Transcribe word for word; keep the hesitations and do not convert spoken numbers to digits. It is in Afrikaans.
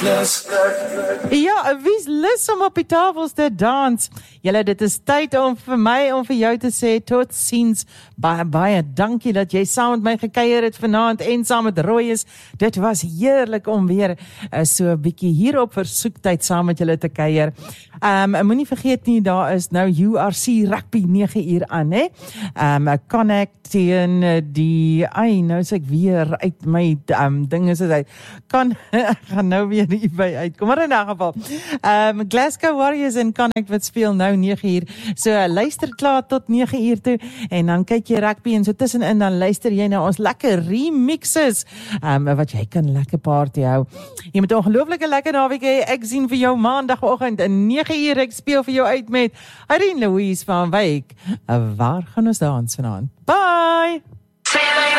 Ja, wie's lus om op die tafels te dans? Julle, dit is tyd om vir my om vir jou te sê tot ziens. Baie, baie dankie dat jy saam met my gekuier het vanaand en saam met Roy is. Dit was heerlik om weer uh, so 'n bietjie hier op versoektyd saam met julle te kuier. Um, moenie vergeet nie, daar is nou U R C rugby nege uur aan, hè? Um, Connect teen die, ai, nou is ek weer uit my um, ding is het uit. Kan, gaan nou weer hierby uitkom, maar in elk geval. Um, Glasgow Warriors en Connect wat speel nou nege uur. So luister klaar tot nege uur toe en dan kyk jy rugby en so tussenin dan luister jy na ons lekker remixes um, wat jy kan lekker party hou. Jy moet 'n ongelooflike lekker naweek hê. Ek sien vir jou maandagoggend in nege uur. Ek speel vir jou uit met Irene Louise van Wyk. Waar gaan ons dans vanaand? Bye!